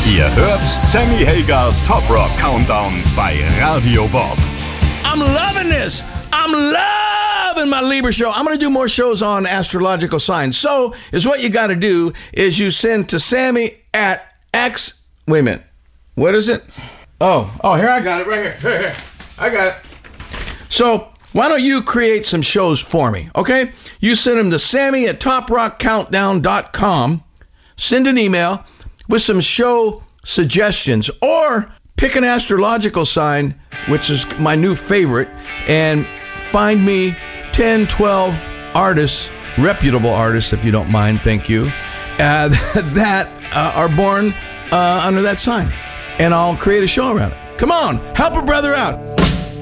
Ihr hört Sammy Hagers Top Rock Countdown bei Radio Bob. I'm loving this. I'm loving my Libra show. I'm going to do more shows on astrological signs. So is what you got to do is you send to Sammy at X. Wait a minute. What is it? Oh, here I got it right here. Here. I got it. So why don't you create some shows for me, okay? You send them to Sammy at toprockcountdown.com. Send an email with some show suggestions, or pick an astrological sign, which is my new favorite, and find me 10, 12 artists, reputable artists, if you don't mind, thank you, that are born under that sign. And I'll create a show around it. Come on, help a brother out.